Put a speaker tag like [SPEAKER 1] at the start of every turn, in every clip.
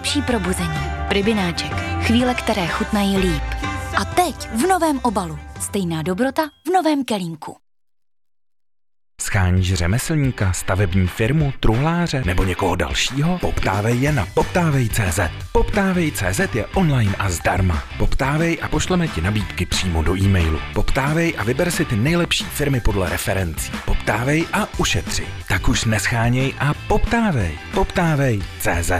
[SPEAKER 1] nejlepší probuzení. Rybináček. Chvíle, které chutnají líp. A teď v novém obalu. Stejná dobrota v novém kelímku.
[SPEAKER 2] Sháníš řemeslníka, stavební firmu, truhláře nebo někoho dalšího? Poptávej je na poptávej.cz. Poptávej.cz je online a zdarma. Poptávej a pošleme ti nabídky přímo do e-mailu. Poptávej a vyber si ty nejlepší firmy podle referencí. Poptávej a ušetři. Tak už nescháněj a poptávej. Poptávej.cz.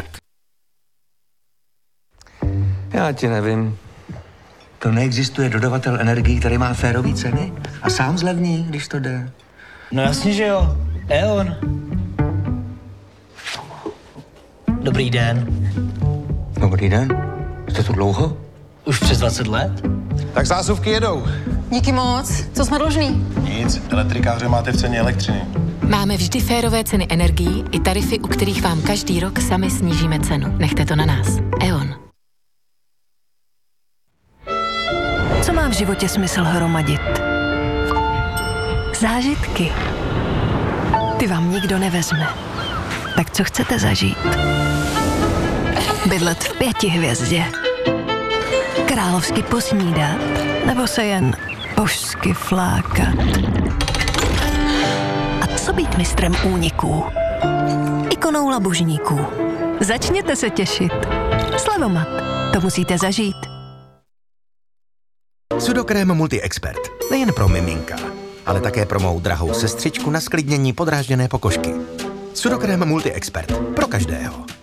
[SPEAKER 3] Já ti nevím. To neexistuje dodavatel energií, který má férový ceny a sám zlevní, když to jde.
[SPEAKER 4] No jasně, že jo. E.ON. Dobrý den.
[SPEAKER 3] Dobrý den. Jste tu dlouho?
[SPEAKER 4] Už přes 20 let?
[SPEAKER 5] Tak zásuvky jedou.
[SPEAKER 6] Díky moc. Co jsme dlužní?
[SPEAKER 5] Nic, elektrikáře máte v ceně elektřiny.
[SPEAKER 7] Máme vždy férové ceny energií i tarify, u kterých vám každý rok sami snížíme cenu. Nechte to na nás. E.ON.
[SPEAKER 8] Co má v životě smysl hromadit? Zážitky. Ty vám nikdo nevezme. Tak co chcete zažít? Bydlet v 5 hvězdě. Královsky posnídat. Nebo se jen božsky flákat. A co být mistrem úniků? Ikonou labužníků. Začněte se těšit. Slevomat. To musíte zažít.
[SPEAKER 9] Sudokrém Multi-Expert. Nejen pro miminka, ale také pro mou drahou sestřičku na sklidnění podrážděné pokožky. Sudokrém Multi-Expert. Pro každého.